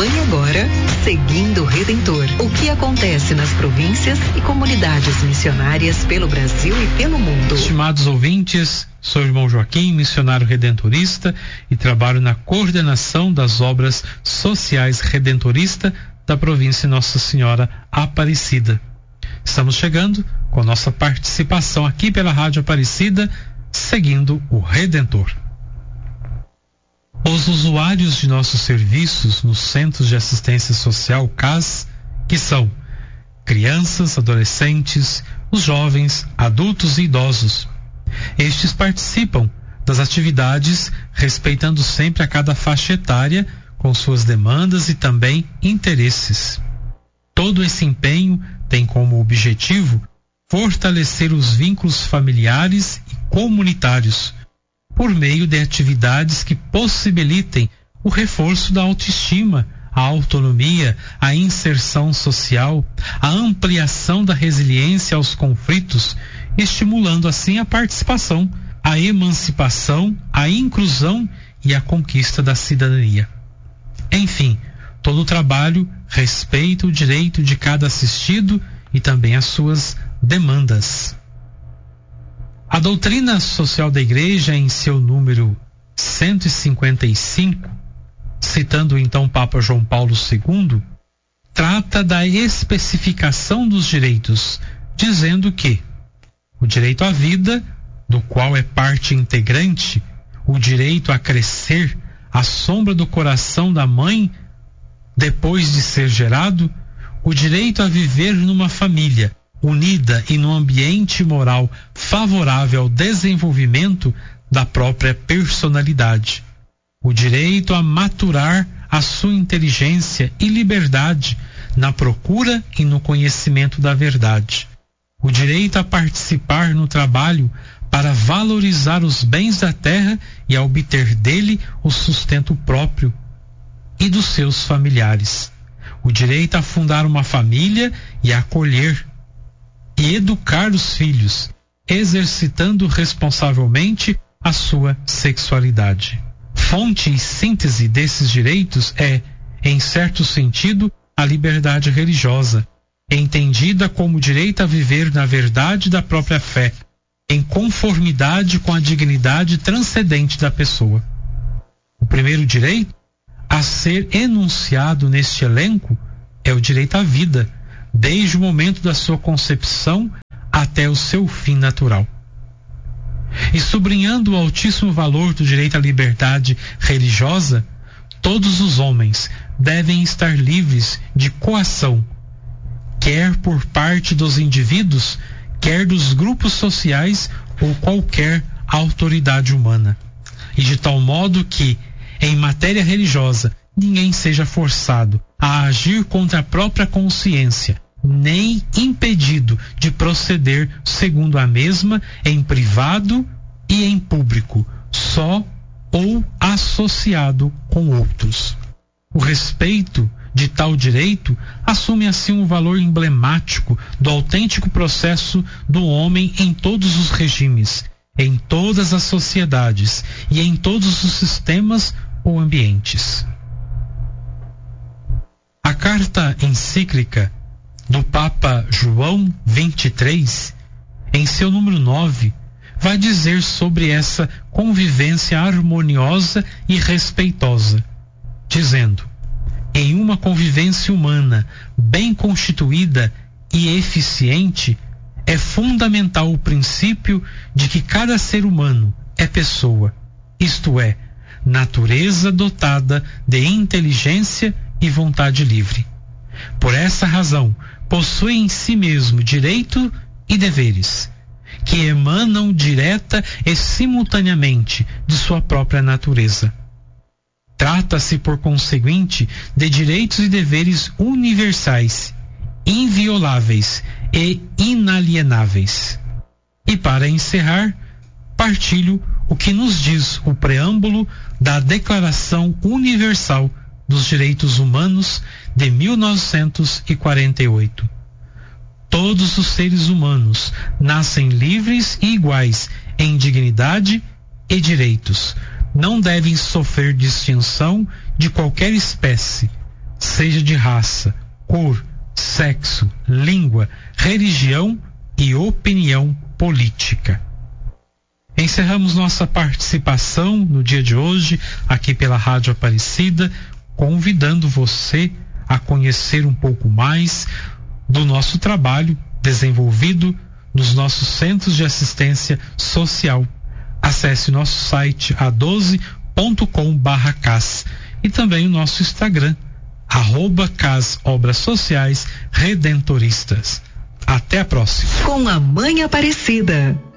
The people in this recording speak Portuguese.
Acompanhe agora Seguindo o Redentor. O que acontece nas províncias e comunidades missionárias pelo Brasil e pelo mundo. Estimados ouvintes, sou o irmão Joaquim, missionário redentorista, e trabalho na coordenação das obras sociais redentorista da província Nossa Senhora Aparecida. Estamos chegando com a nossa participação aqui pela Rádio Aparecida, Seguindo o Redentor. Os usuários de nossos serviços nos Centros de Assistência Social CAS, que são crianças, adolescentes, os jovens, adultos e idosos. Estes participam das atividades respeitando sempre a cada faixa etária com suas demandas e também interesses. Todo esse empenho tem como objetivo fortalecer os vínculos familiares e comunitários por meio de atividades que possibilitem o reforço da autoestima, a autonomia, a inserção social, a ampliação da resiliência aos conflitos, estimulando assim a participação, a emancipação, a inclusão e a conquista da cidadania. Enfim, todo o trabalho respeita o direito de cada assistido e também as suas demandas. A doutrina social da Igreja, em seu número 155, citando então Papa João Paulo II, trata da especificação dos direitos, dizendo que o direito à vida, do qual é parte integrante, o direito a crescer à sombra do coração da mãe depois de ser gerado, o direito a viver numa família unida e num ambiente moral favorável ao desenvolvimento da própria personalidade, o direito a maturar a sua inteligência e liberdade na procura e no conhecimento da verdade, o direito a participar no trabalho para valorizar os bens da terra e a obter dele o sustento próprio e dos seus familiares, o direito a fundar uma família e a acolher e educar os filhos, exercitando responsavelmente a sua sexualidade. Fonte e síntese desses direitos é, em certo sentido, a liberdade religiosa, entendida como direito a viver na verdade da própria fé, em conformidade com a dignidade transcendente da pessoa. O primeiro direito a ser enunciado neste elenco é o direito à vida, desde o momento da sua concepção até o seu fim natural. E sublinhando o altíssimo valor do direito à liberdade religiosa, todos os homens devem estar livres de coação, quer por parte dos indivíduos, quer dos grupos sociais ou qualquer autoridade humana. E de tal modo que, em matéria religiosa, ninguém seja forçado a agir contra a própria consciência, nem impedido de proceder segundo a mesma em privado e em público, só ou associado com outros. O respeito de tal direito assume assim um valor emblemático do autêntico processo do homem em todos os regimes, em todas as sociedades e em todos os sistemas ou ambientes. A carta encíclica do Papa João XXIII, em seu número 9, vai dizer sobre essa convivência harmoniosa e respeitosa, dizendo: em uma convivência humana bem constituída e eficiente, é fundamental o princípio de que cada ser humano é pessoa, isto é, natureza dotada de inteligência e vontade livre. Por essa razão, possui em si mesmo direito e deveres, que emanam direta e simultaneamente de sua própria natureza. Trata-se, por conseguinte, de direitos e deveres universais, invioláveis e inalienáveis. E para encerrar, partilho o que nos diz o preâmbulo da Declaração Universal dos Direitos Humanos de 1948. Todos os seres humanos nascem livres e iguais em dignidade e direitos. Não devem sofrer distinção de qualquer espécie, seja de raça, cor, sexo, língua, religião e opinião política. Encerramos nossa participação no dia de hoje aqui pela Rádio Aparecida, convidando você a conhecer um pouco mais do nosso trabalho desenvolvido nos nossos centros de assistência social. Acesse nosso site a12.com/cas e também o nosso Instagram, @CAS Obras Sociais Redentoristas. Até a próxima. Com a Mãe Aparecida.